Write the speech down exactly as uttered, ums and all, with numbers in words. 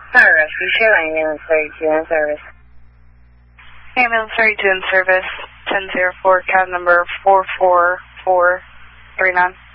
Fire Rescue, Share Ambulance thirty-two in service. Ambulance thirty-two in service, ten zero four, cab number four four four three nine.